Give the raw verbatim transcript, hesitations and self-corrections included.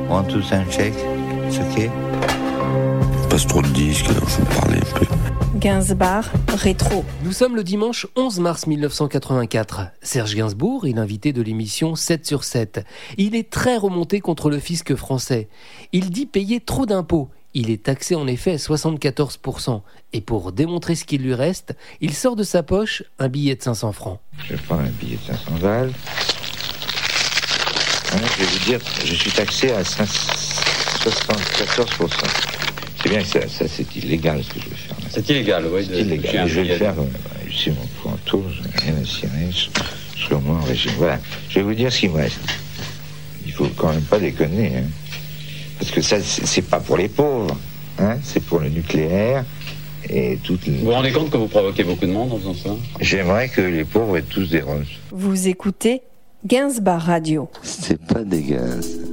Want to sound check? It's okay. Passe trop de disques, alors je vous parler un peu. Gainsbar, rétro. Nous sommes le dimanche onze mars mille neuf cent quatre-vingt-quatre. Serge Gainsbourg est l'invité de l'émission sept sur sept. Il est très remonté contre le fisc français. Il dit payer trop d'impôts. Il est taxé en effet à soixante-quatorze pour cent. Et pour démontrer ce qu'il lui reste, il sort de sa poche un billet de cinq cents francs. Je vais prendre un billet de cinq cents balles. Hein, je vais vous dire, je suis taxé à soixante-quatorze pour cent. C'est bien que ça, ça c'est illégal ce que je vais faire. C'est illégal, oui. C'est illégal. Je vais le faire euh, ici mon pointeau, je n'ai rien à cirer. Je serai au moins en régime. Voilà, je vais vous dire ce qu'il me reste. Il faut quand même pas déconner, hein. Parce que ça, c'est, c'est pas pour les pauvres, hein. C'est pour le nucléaire et toutes les... Vous vous rendez compte que vous provoquez beaucoup de monde en faisant ça? J'aimerais que les pauvres aient tous des roses. Vous écoutez Gainsbar Radio. C'est pas des gaz.